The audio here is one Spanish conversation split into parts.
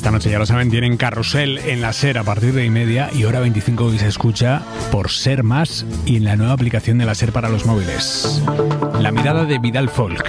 Esta noche, ya lo saben, tienen Carrusel en la SER a partir de 1:30 y hora 25 que se escucha por Ser Más y en la nueva aplicación de la SER para los móviles. La mirada de Vidal Folk.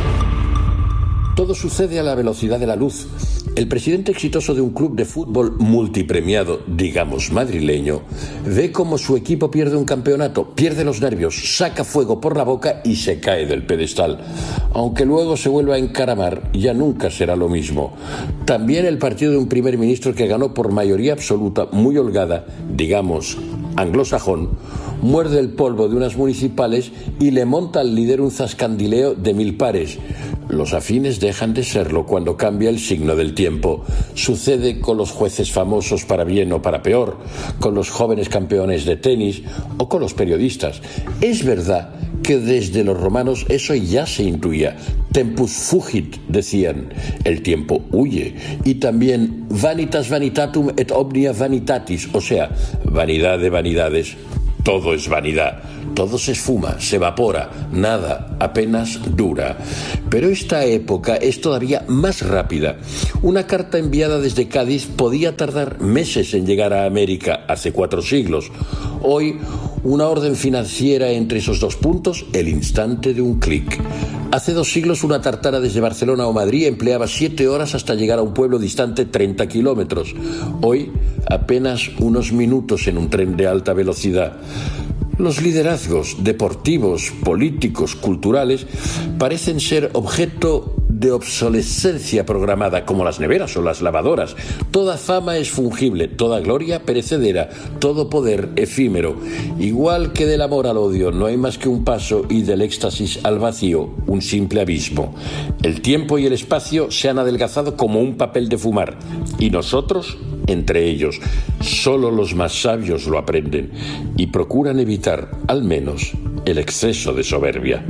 Todo sucede a la velocidad de la luz. El presidente exitoso de un club de fútbol multipremiado, digamos madrileño, ve cómo su equipo pierde un campeonato, pierde los nervios, saca fuego por la boca y se cae del pedestal. Aunque luego se vuelva a encaramar, ya nunca será lo mismo. También el partido de un primer ministro que ganó por mayoría absoluta, muy holgada, digamos anglosajón, muerde el polvo de unas municipales y le monta al líder un zascandileo de 1000 pares. Los afines dejan de serlo cuando cambia el signo del tiempo. Sucede con los jueces famosos para bien o para peor, con los jóvenes campeones de tenis o con los periodistas. Es verdad que desde los romanos eso ya se intuía. Tempus fugit, decían, el tiempo huye. Y también vanitas vanitatum et omnia vanitatis, o sea, vanidad de vanidades. Todo es vanidad, todo se esfuma, se evapora, nada apenas dura. Pero esta época es todavía más rápida. Una carta enviada desde Cádiz podía tardar meses en llegar a América hace 4 siglos. Hoy, una orden financiera entre esos 2 puntos, el instante de un clic. Hace 2 siglos una tartana desde Barcelona o Madrid empleaba 7 horas hasta llegar a un pueblo distante 30 kilómetros. Hoy, apenas unos minutos en un tren de alta velocidad. Los liderazgos deportivos, políticos, culturales parecen ser objeto de obsolescencia programada, como las neveras o las lavadoras. Toda fama es fungible, toda gloria perecedera, todo poder efímero. Igual que del amor al odio no hay más que un paso y del éxtasis al vacío un simple abismo. El tiempo y el espacio se han adelgazado como un papel de fumar y nosotros entre ellos. Solo los más sabios lo aprenden y procuran evitar, al menos, el exceso de soberbia.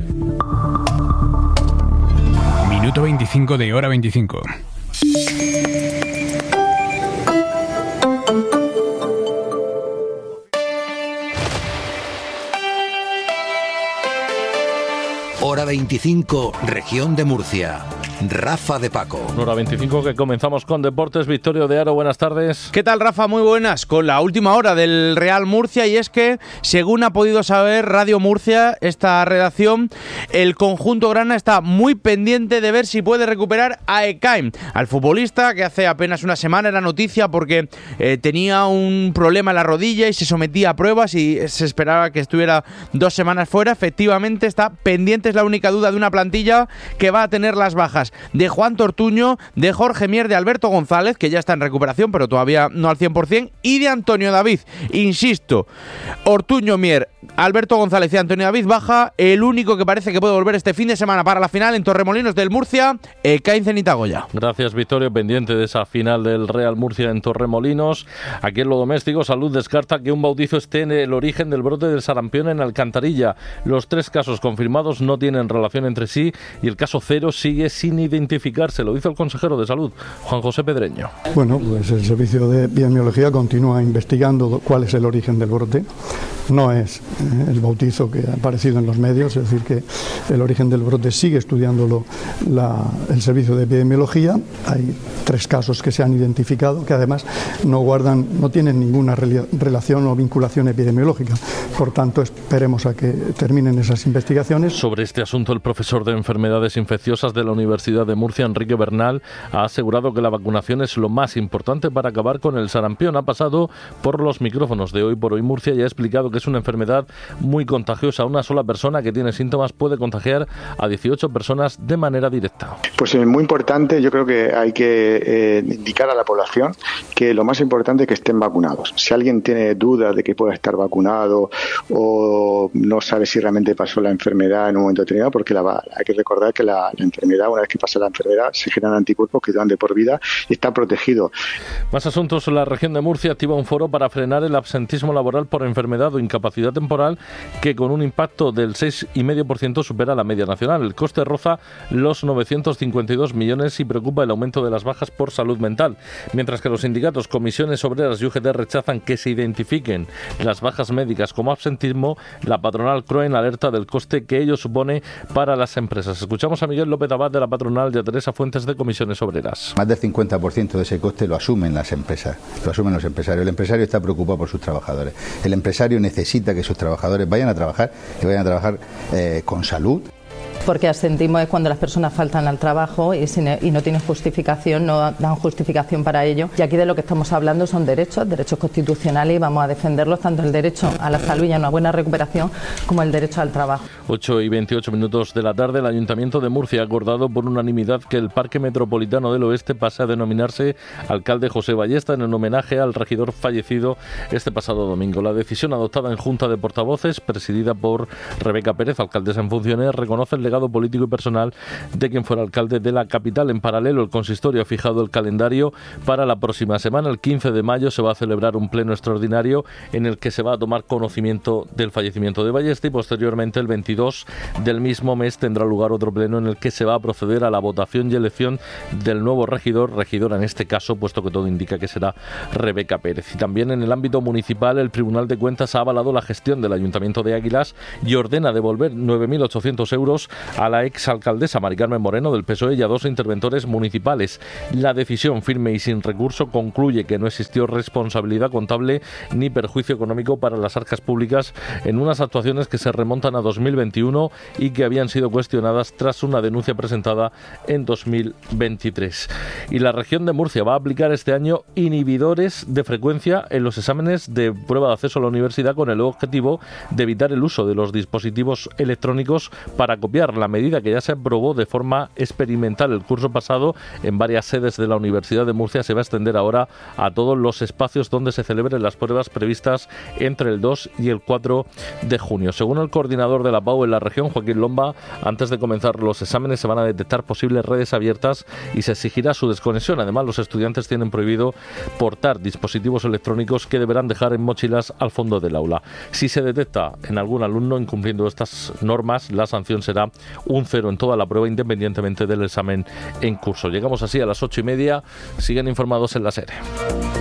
Minuto 25 de hora 25. Hora 25, región de Murcia. Rafa de Paco. Hora 25 que comenzamos con deportes. Victorio de Aro, buenas tardes. ¿Qué tal, Rafa? Muy buenas. Con la última hora del Real Murcia, y es que, según ha podido saber Radio Murcia, esta redacción, el conjunto grana está muy pendiente de ver si puede recuperar a Ekain, al futbolista que hace apenas una semana era noticia porque tenía un problema en la rodilla y se sometía a pruebas y se esperaba que estuviera 2 semanas fuera. Efectivamente está pendiente, es la única duda de una plantilla que va a tener las bajas de Juan Ortuño, de Jorge Mier, de Alberto González, que ya está en recuperación pero todavía no al 100%, y de Antonio David. Insisto, Ortuño, Mier, Alberto González y Antonio David baja. El único que parece que puede volver este fin de semana para la final en Torremolinos del Murcia, Ekain Zenitagoya. Gracias, Victorio, pendiente de esa final del Real Murcia en Torremolinos. Aquí en lo doméstico, Salud descarta que un bautizo esté en el origen del brote del sarampión en Alcantarilla. Los 3 casos confirmados no tienen relación entre sí y el caso 0 sigue sin identificarse. Lo dice el consejero de Salud, Juan José Pedreño. Bueno, pues el servicio de epidemiología continúa investigando cuál es el origen del brote. No es el bautizo que ha aparecido en los medios, es decir, que el origen del brote sigue estudiándolo el servicio de epidemiología. Hay 3 casos que se han identificado, que además no tienen ninguna relación o vinculación epidemiológica. Por tanto, esperemos a que terminen esas investigaciones. Sobre este asunto, el profesor de enfermedades infecciosas de la Universidad de Murcia, Enrique Bernal, ha asegurado que la vacunación es lo más importante para acabar con el sarampión. Ha pasado por los micrófonos de Hoy por Hoy Murcia y ha explicado que es una enfermedad muy contagiosa. Una sola persona que tiene síntomas puede contagiar a 18 personas de manera directa. Pues es muy importante, yo creo que hay que indicar a la población que lo más importante es que estén vacunados. Si alguien tiene dudas de que pueda estar vacunado o no sabe si realmente pasó la enfermedad en un momento determinado, porque hay que recordar que la enfermedad, una vez que pasa la enfermedad, se generan anticuerpos que duran de por vida y está protegido. Más asuntos. La región de Murcia activa un foro para frenar el absentismo laboral por enfermedad o incapacidad temporal que con un impacto del 6,5% supera la media nacional. El coste roza los 952 millones y preocupa el aumento de las bajas por salud mental. Mientras que los sindicatos, comisiones obreras y UGT rechazan que se identifiquen las bajas médicas como absentismo, la patronal CROEN alerta del coste que ello supone para las empresas. Escuchamos a Miguel López Abad de la patronal y a Teresa Fuentes de Comisiones Obreras. Más del 50% de ese coste lo asumen las empresas, lo asumen los empresarios. El empresario está preocupado por sus trabajadores. El empresario necesita que sus trabajadores vayan a trabajar y vayan a trabajar con salud. Porque absentismo es cuando las personas faltan al trabajo y no tienen justificación, no dan justificación para ello. Y aquí de lo que estamos hablando son derechos constitucionales, y vamos a defenderlos, tanto el derecho a la salud y a una buena recuperación como el derecho al trabajo. 8:28 de la tarde, el Ayuntamiento de Murcia ha acordado por unanimidad que el Parque Metropolitano del Oeste pase a denominarse Alcalde José Ballesta en homenaje al regidor fallecido este pasado domingo. La decisión adoptada en Junta de Portavoces, presidida por Rebeca Pérez, alcaldesa en funciones, reconoce el legado político y personal de quien fuera alcalde de la capital. En paralelo, el consistorio ha fijado el calendario para la próxima semana. El 15 de mayo se va a celebrar un pleno extraordinario en el que se va a tomar conocimiento del fallecimiento de Ballesta, y posteriormente el 22 del mismo mes tendrá lugar otro pleno en el que se va a proceder a la votación y elección del nuevo regidora en este caso, puesto que todo indica que será Rebeca Pérez. Y también en el ámbito municipal, el Tribunal de Cuentas ha avalado la gestión del Ayuntamiento de Águilas y ordena devolver 9.800 euros a la exalcaldesa Mari Carmen Moreno del PSOE y a 2 interventores municipales. La decisión, firme y sin recurso, concluye que no existió responsabilidad contable ni perjuicio económico para las arcas públicas en unas actuaciones que se remontan a 2021 y que habían sido cuestionadas tras una denuncia presentada en 2023. Y la región de Murcia va a aplicar este año inhibidores de frecuencia en los exámenes de prueba de acceso a la universidad, con el objetivo de evitar el uso de los dispositivos electrónicos para copiar. La medida, que ya se aprobó de forma experimental el curso pasado en varias sedes de la Universidad de Murcia, se va a extender ahora a todos los espacios donde se celebren las pruebas previstas entre el 2 y el 4 de junio. Según el coordinador de la PAU en la región, Joaquín Lomba, antes de comenzar los exámenes se van a detectar posibles redes abiertas y se exigirá su desconexión. Además, los estudiantes tienen prohibido portar dispositivos electrónicos que deberán dejar en mochilas al fondo del aula. Si se detecta en algún alumno incumpliendo estas normas, la sanción será un 0 en toda la prueba, independientemente del examen en curso. Llegamos así a las 8:30. Siguen informados en la SER.